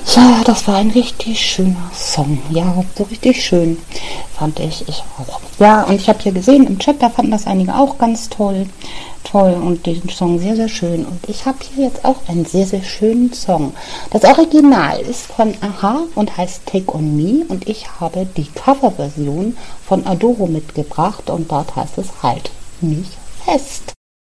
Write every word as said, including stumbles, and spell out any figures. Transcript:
Ja, das war ein richtig schöner Song. Ja, so richtig schön fand ich. Ich auch. Ja, und ich habe hier gesehen im Chat, da fanden das einige auch ganz toll. Toll und den Song sehr, sehr schön. Und ich habe hier jetzt auch einen sehr, sehr schönen Song. Das Original ist von Aha und heißt Take On Me. Und ich habe die Coverversion von Adoro mitgebracht. Und dort heißt es Halt mich fest.